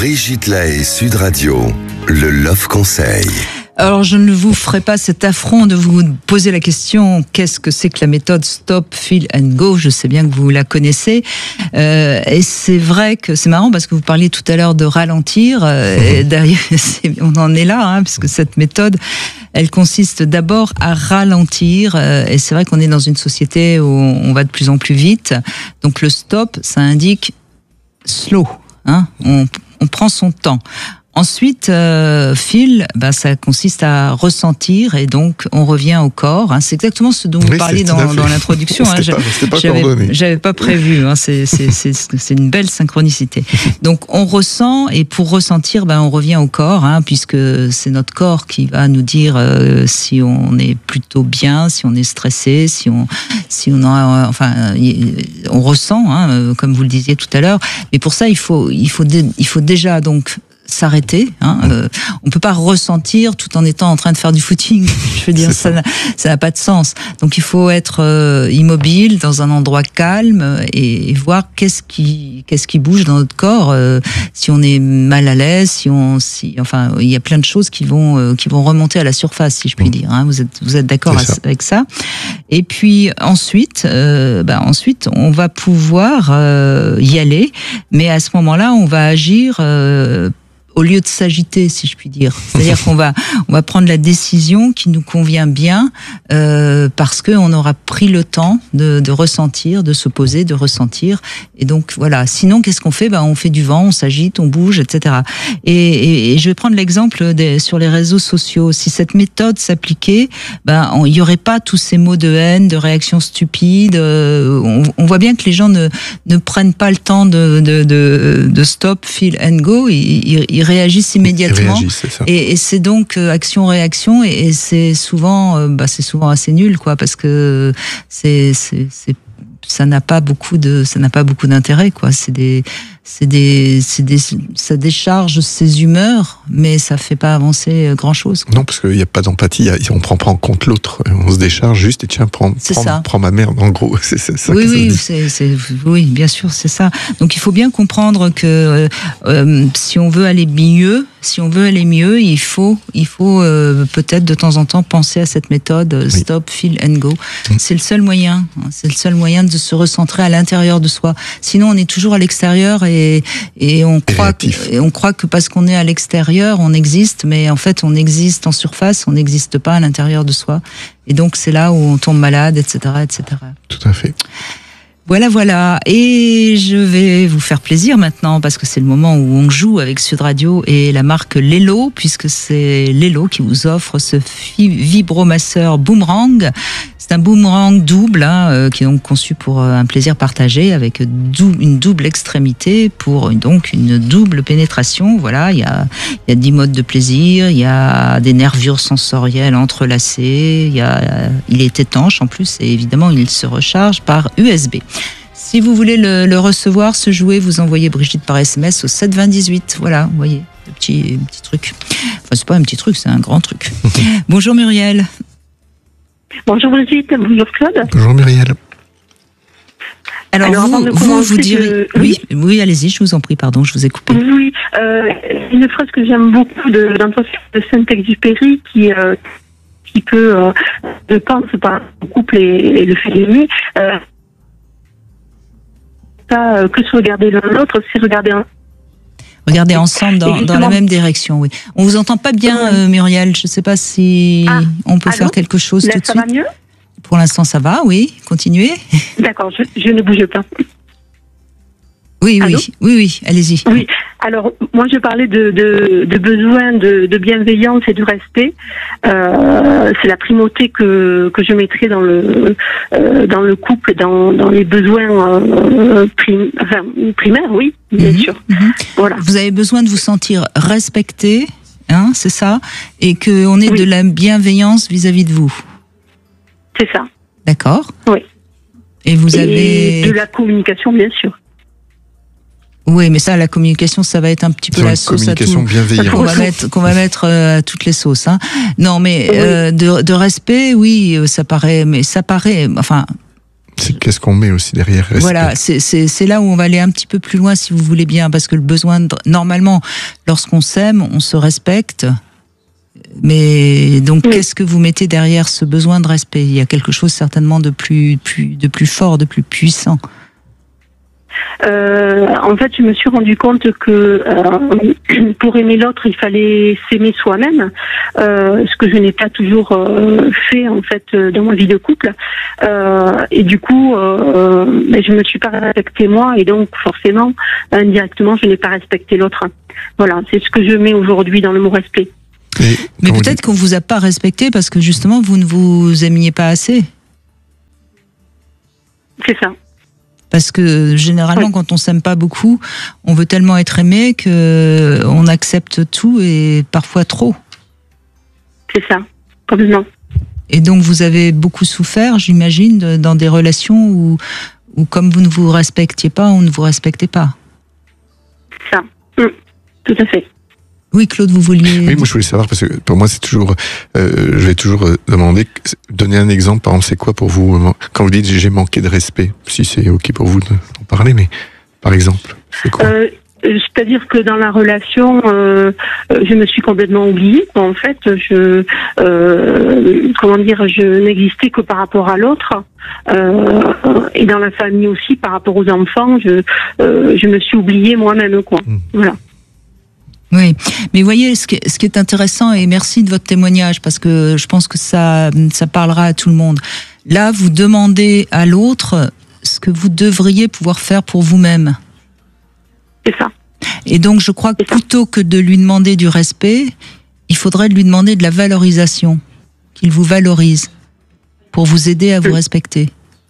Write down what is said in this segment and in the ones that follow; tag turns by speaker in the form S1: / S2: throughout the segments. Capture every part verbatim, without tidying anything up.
S1: Brigitte Lahaie, Sud Radio, le Love Conseil.
S2: Alors, je ne vous ferai pas cet affront de vous poser la question qu'est-ce que c'est que la méthode Stop, Feel and Go. Je sais bien que vous la connaissez. Euh, et c'est vrai que c'est marrant parce que vous parliez tout à l'heure de ralentir. Euh, et d'ailleurs, c'est, on en est là, hein, parce que cette méthode, elle consiste d'abord à ralentir. Euh, et c'est vrai qu'on est dans une société où on va de plus en plus vite. Donc, le stop, ça indique slow. Hein, on, on prend son temps. Ensuite, euh, feel, bah, ça consiste à ressentir et donc on revient au corps. Hein. C'est exactement ce dont vous
S3: oui,
S2: parliez dans, dans l'introduction. Hein.
S3: Pas, c'était pas
S2: j'avais,
S3: coordonné.
S2: j'avais pas prévu. Hein. C'est, c'est, c'est, c'est une belle synchronicité. Donc on ressent et pour ressentir, bah, on revient au corps, hein, puisque c'est notre corps qui va nous dire euh, si on est plutôt bien, si on est stressé, si on, si on a, enfin, on ressent, hein, comme vous le disiez tout à l'heure. Mais pour ça, il faut, il faut, dé, il faut déjà donc s'arrêter. Hein. Euh, on peut pas ressentir tout en étant en train de faire du footing. Je veux dire, ça, ça, n'a, ça n'a pas de sens. Donc il faut être euh, immobile dans un endroit calme et, et voir qu'est-ce qui, qu'est-ce qui bouge dans notre corps. Euh, si on est mal à l'aise, si on, si, enfin, il y a plein de choses qui vont, euh, qui vont remonter à la surface, si je puis dire. Hein. Vous êtes, vous êtes d'accord ça. avec ça. Et puis ensuite, euh, bah, ensuite, on va pouvoir euh, y aller, mais à ce moment-là, on va agir. Euh, au lieu de s'agiter, si je puis dire. C'est-à-dire qu'on va, on va prendre la décision qui nous convient bien, euh, parce qu'on aura pris le temps de, de ressentir, de se poser, de ressentir. Et donc, voilà. Sinon, qu'est-ce qu'on fait? Ben, on fait du vent, on s'agite, on bouge, et cetera. Et, et, et je vais prendre l'exemple des, sur les réseaux sociaux. Si cette méthode s'appliquait, ben, il n'y aurait pas tous ces mots de haine, de réactions stupides. On, on voit bien que les gens ne, ne prennent pas le temps de, de, de, de stop, feel and go. Ils, ils réagissent immédiatement.
S3: Ils réagissent, c'est ça.
S2: Et, et c'est donc euh, action-réaction, et, et c'est souvent, euh, bah, c'est souvent assez nul, quoi, parce que c'est, c'est, c'est, ça n'a pas beaucoup de, ça n'a pas beaucoup d'intérêt, quoi. C'est des, c'est des, c'est des, ça décharge ses humeurs, mais ça fait pas avancer grand chose, quoi.
S3: Non, parce qu'il n'y a pas d'empathie, on prend pas en compte l'autre, on se décharge juste et tiens, prends, prends, prends ma merde, en gros. C'est, c'est ça
S2: oui,
S3: que
S2: oui,
S3: ça
S2: c'est, c'est, oui, bien sûr, c'est ça. Donc il faut bien comprendre que euh, si on veut aller mieux, si on veut aller mieux, il faut, il faut euh, peut-être de temps en temps penser à cette méthode oui. Stop, Feel and Go. Mmh. C'est le seul moyen, c'est le seul moyen de se recentrer à l'intérieur de soi. Sinon, on est toujours à l'extérieur et, et on croit, que, et on croit que parce qu'on est à l'extérieur, on existe, mais en fait, on existe en surface, on n'existe pas à l'intérieur de soi. Et donc, c'est là où on tombe malade, et cetera, et cetera.
S3: Tout à fait.
S2: Voilà, voilà. Et je vais vous faire plaisir maintenant, parce que c'est le moment où on joue avec Sud Radio et la marque Lelo, puisque c'est Lelo qui vous offre ce vibromasseur boomerang. C'est un boomerang double, hein, qui est donc conçu pour un plaisir partagé, avec dou- une double extrémité pour donc une double pénétration. Voilà, il y a, il y a dix modes de plaisir, il y a des nervures sensorielles entrelacées, il y a, il est étanche en plus, et évidemment il se recharge par U S B. Si vous voulez le, le recevoir, ce jouet, vous envoyez Brigitte par S M S au sept vingt dix-huit. Voilà, vous voyez, le petit, petit truc. Enfin, c'est pas un petit truc, c'est un grand truc. Bonjour Muriel.
S4: Bonjour Brigitte, bonjour Claude.
S3: Bonjour Muriel.
S2: Alors, Alors vous, vous, vous direz... Je... Oui, oui, allez-y, je vous en prie, pardon, je vous ai coupé.
S4: Oui, euh, une phrase que j'aime beaucoup de, d'Antoine de Saint-Exupéry qui... Euh, qui peut, euh, je pense, par le couple et, et le fait d'aimer, euh, pas euh, que se regarder l'un l'autre, c'est regarder un.
S2: Regardez ensemble dans, dans la même direction, oui. On vous entend pas bien, euh, Muriel. Je ne sais pas si ah, on peut allô faire quelque chose
S4: Là,
S2: tout de
S4: ça
S2: suite.
S4: Va mieux
S2: Pour l'instant, ça va, oui. Continuez.
S4: D'accord, je, je ne bouge pas.
S2: Oui, oui, oui, oui, allez-y.
S4: Oui, alors moi je parlais de, de, de besoin de, de bienveillance et de respect. Euh, c'est la primauté que, que je mettrais dans le, euh, dans le couple, dans, dans les besoins euh, prim, enfin, primaires, oui, bien mmh, sûr. Mmh. Voilà.
S2: Vous avez besoin de vous sentir respecté, hein, c'est ça, et qu'on ait oui. de la bienveillance vis-à-vis de vous.
S4: C'est ça.
S2: D'accord.
S4: Oui.
S2: Et vous
S4: et
S2: avez...
S4: de la communication, bien sûr.
S2: Oui, mais ça, la communication, ça va être un petit peu
S3: c'est
S2: la sauce à tout.
S3: Qu'on
S2: va mettre, qu'on va mettre euh, à toutes les sauces. Hein. Non, mais oui. euh, de, de respect, oui, ça paraît, mais ça paraît, enfin,
S3: C'est qu'est-ce qu'on met aussi derrière respect.
S2: Voilà, c'est, c'est, c'est là où on va aller un petit peu plus loin, si vous voulez bien, parce que le besoin, de, normalement, lorsqu'on s'aime, on se respecte. Mais donc, oui. Qu'est-ce que vous mettez derrière ce besoin de respect ? Il y a quelque chose certainement de plus, plus, de plus fort, de plus puissant.
S4: Euh, en fait, je me suis rendu compte que euh, pour aimer l'autre, il fallait s'aimer soi-même, euh, ce que je n'ai pas toujours euh, fait en fait dans ma vie de couple. Euh, et du coup, euh, ben, je me suis pas respectée moi, et donc forcément, indirectement, je n'ai pas respecté l'autre. Voilà, c'est ce que je mets aujourd'hui dans le mot respect.
S2: Et mais peut-être qu'on vous a pas respecté parce que justement, vous ne vous aimiez pas assez.
S4: C'est ça.
S2: Parce que généralement, oui. Quand on s'aime pas beaucoup, on veut tellement être aimé que on accepte tout et parfois trop.
S4: C'est ça, complètement.
S2: Et donc vous avez beaucoup souffert, j'imagine, dans des relations où, où comme vous ne vous respectiez pas, on ne vous respectait pas.
S4: C'est ça, mmh. Tout à fait.
S2: Oui, Claude, vous vouliez...
S3: Oui, moi je voulais savoir, parce que pour moi c'est toujours... Euh, je vais toujours demander, donner un exemple, par exemple, c'est quoi pour vous, quand vous dites j'ai manqué de respect, si c'est ok pour vous d'en parler, mais par exemple, c'est quoi
S4: euh, C'est-à-dire que dans la relation, euh, je me suis complètement oubliée. En fait, je... Euh, comment dire, je n'existais que par rapport à l'autre. Euh, et dans la famille aussi, par rapport aux enfants, je, euh, je me suis oubliée moi-même, quoi. Mmh. Voilà.
S2: Oui, mais voyez, ce qui, ce qui est intéressant, et merci de votre témoignage, parce que je pense que ça, ça parlera à tout le monde. Là, vous demandez à l'autre ce que vous devriez pouvoir faire pour vous-même.
S4: C'est ça.
S2: Et donc, je crois que plutôt que de lui demander du respect, il faudrait lui demander de la valorisation, qu'il vous valorise, pour vous aider à vous oui. respecter.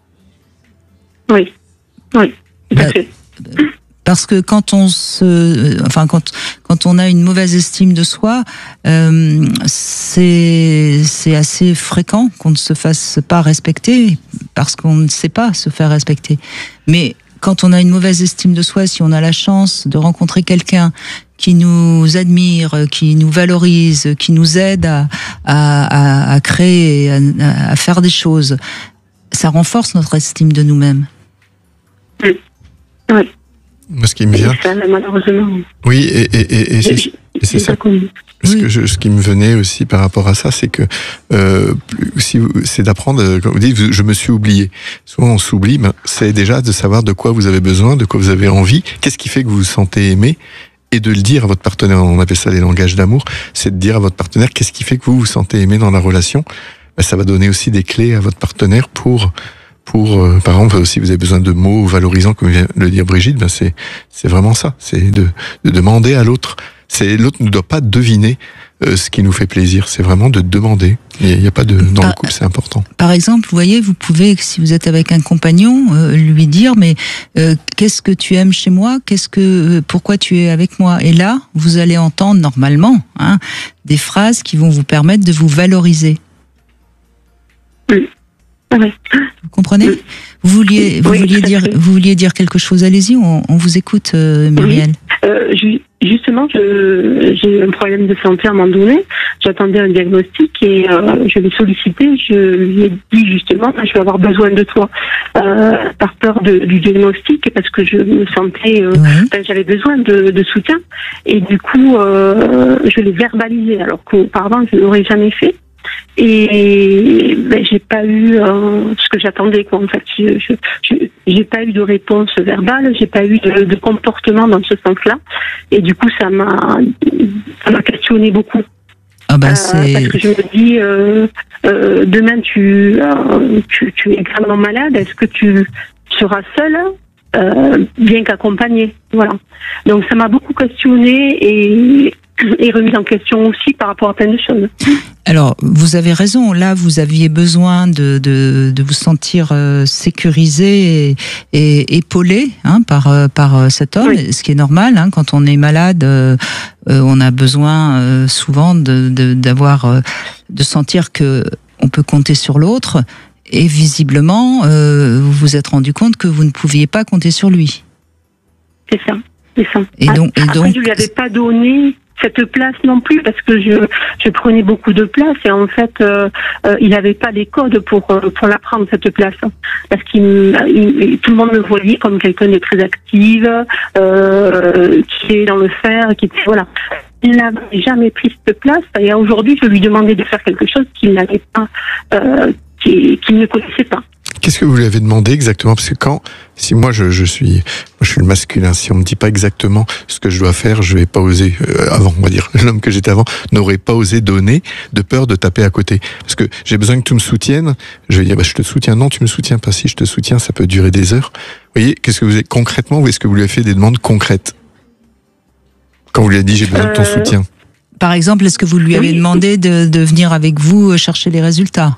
S4: Oui, oui, tout à fait.
S2: Parce que quand on se, enfin quand quand on a une mauvaise estime de soi, euh, c'est c'est assez fréquent qu'on ne se fasse pas respecter parce qu'on ne sait pas se faire respecter. Mais quand on a une mauvaise estime de soi, si on a la chance de rencontrer quelqu'un qui nous admire, qui nous valorise, qui nous aide à à, à, à créer, à, à faire des choses, ça renforce notre estime de nous-mêmes.
S4: Oui. Oui.
S3: Moi, ce qui me vient.
S4: Ça, malheureusement.
S3: Oui, et, et, et, et c'est, et c'est ça. Ce, que je, ce qui me venait aussi par rapport à ça, c'est que euh, si vous, c'est d'apprendre, comme vous dites, je me suis oublié. Souvent, on s'oublie, mais c'est déjà de savoir de quoi vous avez besoin, de quoi vous avez envie, qu'est-ce qui fait que vous vous sentez aimé, et de le dire à votre partenaire. On appelle ça les langages d'amour. C'est de dire à votre partenaire qu'est-ce qui fait que vous vous sentez aimé dans la relation. Ben, ça va donner aussi des clés à votre partenaire pour. Pour, euh, par exemple, si vous avez besoin de mots valorisants, comme vient de le dire Brigitte, ben c'est c'est vraiment ça. C'est de, de demander à l'autre. C'est l'autre ne doit pas deviner euh, ce qui nous fait plaisir. C'est vraiment de demander. Il n'y a, a pas de dans par, le couple, c'est important.
S2: Par exemple, vous voyez, vous pouvez, si vous êtes avec un compagnon, euh, lui dire mais euh, qu'est-ce que tu aimes chez moi ? Qu'est-ce que euh, pourquoi tu es avec moi ? Et là, vous allez entendre normalement hein, des phrases qui vont vous permettre de vous valoriser.
S4: Oui. Oui.
S2: Vous comprenez ? Vous vouliez, vous
S4: oui,
S2: vouliez dire, vous vouliez dire quelque chose. Allez-y, on, on vous écoute, euh, Muriel.
S4: Oui. Euh, justement, je, j'ai eu un problème de santé à un moment donné. J'attendais un diagnostic et euh, je l'ai sollicité. Je lui ai dit justement, je vais avoir besoin de toi euh, par peur de, du diagnostic parce que je me sentais, euh, oui. ben, j'avais besoin de, de soutien. Et du coup, euh, je l'ai verbalisé alors qu'auparavant je l'aurais jamais fait. Et ben, j'ai pas eu euh, ce que j'attendais quoi en fait. Je, je, je, j'ai pas eu de réponse verbale, j'ai pas eu de, de comportement dans ce sens-là. Et du coup, ça m'a, ça m'a questionné beaucoup.
S2: Ah bah c'est...
S4: Euh, parce que je me dis, euh, euh, demain tu, euh, tu, tu es extrêmement malade. Est-ce que tu seras seule, euh, bien qu'accompagnée? Voilà. Donc ça m'a beaucoup questionné et et remise en question aussi par rapport à plein de choses.
S2: Alors, vous avez raison. Là, vous aviez besoin de, de, de vous sentir euh, sécurisé et, et épaulé hein, par, euh, par cet homme, oui. Ce qui est normal. Hein, quand on est malade, euh, euh, on a besoin euh, souvent de, de, d'avoir, euh, de sentir que on peut compter sur l'autre. Et visiblement, euh, vous vous êtes rendu compte que vous ne pouviez pas compter sur lui.
S4: C'est ça. C'est ça.
S2: Et donc, et
S4: Après,
S2: donc,
S4: je lui avais pas donné cette place non plus, parce que je, je prenais beaucoup de place et en fait, euh, euh, il n'avait pas les codes pour, pour la prendre, cette place. Parce qu'il il, tout le monde me voyait comme quelqu'un de très active, euh, qui est dans le fer, qui était, voilà. Il n'avait jamais pris cette place et aujourd'hui, je lui demandais de faire quelque chose qu'il n'avait pas, euh, qu'il, qu'il ne connaissait pas.
S3: Qu'est-ce que vous lui avez demandé exactement? Parce que quand, si moi je, je suis, moi je suis le masculin, si on me dit pas exactement ce que je dois faire, je vais pas oser, euh, avant, on va dire, l'homme que j'étais avant, n'aurait pas osé donner, de peur de taper à côté. Parce que j'ai besoin que tu me soutiennes, je vais dire, bah, je te soutiens, non, tu me soutiens pas, si je te soutiens, ça peut durer des heures. Vous voyez, qu'est-ce que vous avez, concrètement, ou est-ce que vous lui avez fait des demandes concrètes? Quand vous lui avez dit, j'ai besoin de ton
S4: Euh,
S3: soutien.
S2: Par exemple, est-ce que vous lui avez
S4: Oui.
S2: demandé de, de venir avec vous chercher les résultats?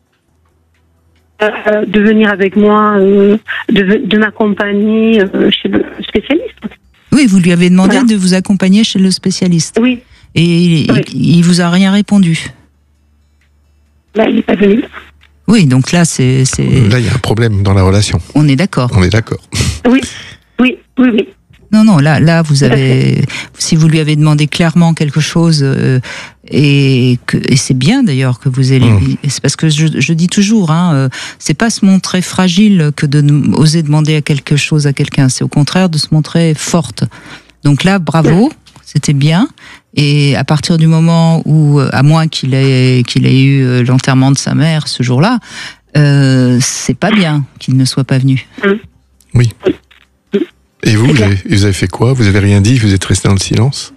S4: Euh, de venir avec moi, euh, de, de m'accompagner euh, chez le spécialiste.
S2: Oui, vous lui avez demandé
S4: Voilà.
S2: de vous accompagner chez le spécialiste.
S4: Oui,
S2: Et il,
S4: Oui.
S2: il, il vous a rien répondu.
S4: là, il n'est pas venu.
S2: Oui, donc là, c'est, c'est,
S3: Là, il y a un problème dans la relation.
S2: on est d'accord.
S3: On est d'accord.
S4: Oui, oui, oui, oui.
S2: Non, non, là, là, vous
S4: Tout à
S2: avez, si vous lui avez demandé clairement quelque chose, euh, et que, et c'est bien d'ailleurs que vous ayez,
S3: Mmh.
S2: c'est parce que je, je dis toujours, hein, euh, c'est pas se montrer fragile que de n- oser demander à quelque chose à quelqu'un, c'est au contraire de se montrer forte. Donc là, bravo, c'était bien. Et à partir du moment où, euh, à moins qu'il ait, qu'il ait eu euh, l'enterrement de sa mère ce jour-là, euh, c'est pas bien qu'il ne soit pas venu.
S3: Oui. Et vous,
S4: C'est
S3: vous
S4: clair.
S3: avez, vous avez fait quoi? Vous avez rien dit? Vous êtes resté dans le silence?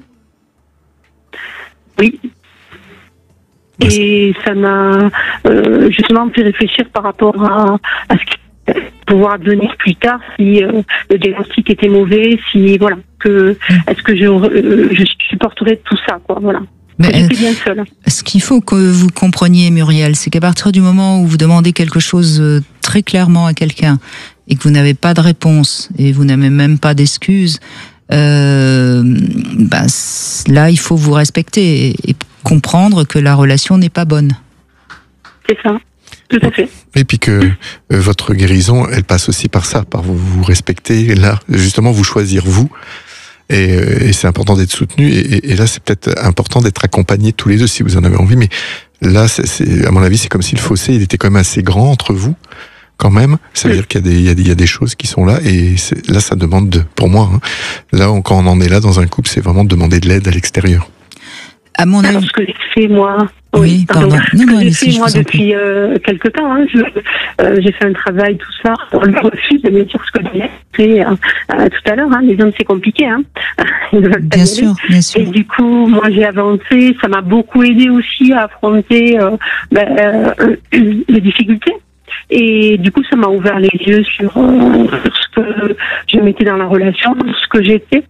S4: Oui. Et ça m'a euh, justement fait réfléchir par rapport à, à ce qui pouvoir devenir plus tard si euh, le diagnostic était mauvais, si voilà, que est-ce que je, euh, je supporterais tout ça, quoi, voilà.
S2: Mais,
S4: J'étais bien seule.
S2: Ce qu'il faut que vous compreniez, Muriel, c'est qu'à partir du moment où vous demandez quelque chose euh, très clairement à quelqu'un et que vous n'avez pas de réponse et vous n'avez même pas d'excuses, euh, ben, c- là, il faut vous respecter et, et comprendre que la relation n'est pas bonne.
S4: C'est ça, tout à fait.
S3: Et puis que euh, votre guérison, elle passe aussi par ça, par vous, vous respecter, là, justement, vous choisir vous. Et, euh, et c'est important d'être soutenu. Et, et- et là, c'est peut-être important d'être accompagnés tous les deux si vous en avez envie. Mais là, c'est, c'est, à mon avis, c'est comme si le fossé, il était quand même assez grand entre vous, quand même. Ça veut
S4: Oui.
S3: dire qu'il y a des, il y a des, il y a des choses qui sont là. Et c'est, là, ça demande de, pour moi, hein, là, on- quand on en est là dans un couple, c'est vraiment de demander de l'aide à l'extérieur.
S2: À mon
S4: Alors,
S2: avis,
S4: ce que j'ai fait, moi.
S2: Oui, pardon.
S4: Ce
S2: Non,
S4: que
S2: non,
S4: j'ai
S2: allez-y,
S4: fait,
S2: je
S4: moi,
S2: vous en prie.
S4: depuis euh, quelque temps, hein, je, euh, j'ai fait un travail, tout ça. On le refuse de me dire ce que j'ai fait euh, euh, tout à l'heure. Hein. Les hommes, c'est compliqué. Hein. Ils ne veulent pas
S2: bien
S4: y aller.
S2: sûr, bien
S4: Et
S2: sûr.
S4: du coup, moi, j'ai avancé. Ça m'a beaucoup aidé aussi à affronter euh, ben, euh, les difficultés. Et du coup, ça m'a ouvert les yeux sur, euh, sur ce que je mettais dans la relation, ce que j'étais.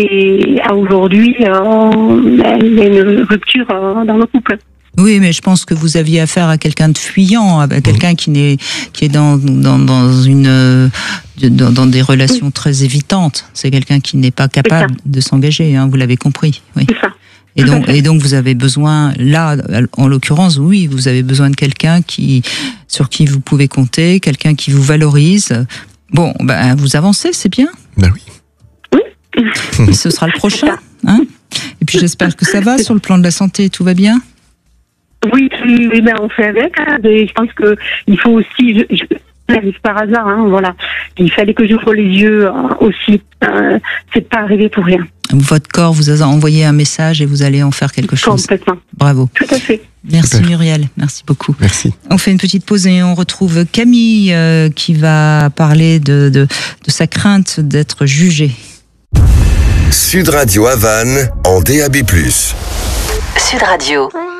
S4: Et à aujourd'hui, euh, ben, il y a une rupture euh, dans le couple.
S2: Oui, mais je pense que vous aviez affaire à quelqu'un de fuyant, à quelqu'un qui n'est, qui est dans, dans, dans une, euh, dans, dans des relations très évitantes. C'est quelqu'un qui n'est pas capable de s'engager, hein, vous l'avez compris. Oui.
S4: C'est ça.
S2: Et
S4: Tout à
S2: donc,
S4: fait.
S2: et donc vous avez besoin, là, en l'occurrence, oui, vous avez besoin de quelqu'un qui, sur qui vous pouvez compter, quelqu'un qui vous valorise. Bon, ben, vous avancez, c'est bien.
S3: Ben oui.
S2: Et ce sera le prochain, hein. Et puis j'espère que ça va sur le plan de la santé, tout va bien.
S4: Oui, oui, oui, ben on fait avec. Hein, et je pense que il faut aussi. Je, je, j'arrive par hasard, hein, voilà. Il fallait que j'ouvre les yeux euh, aussi. Euh, c'est pas arrivé pour rien.
S2: Votre corps vous a envoyé un message et vous allez en faire quelque chose.
S4: Complètement.
S2: Bravo.
S4: Tout à fait.
S2: Merci
S3: Super.
S2: Muriel, merci beaucoup.
S3: Merci.
S2: On fait une petite pause et on retrouve Camille euh, qui va parler de, de, de sa crainte d'être jugée.
S1: Sud Radio Havane en D A B plus.
S5: Sud Radio.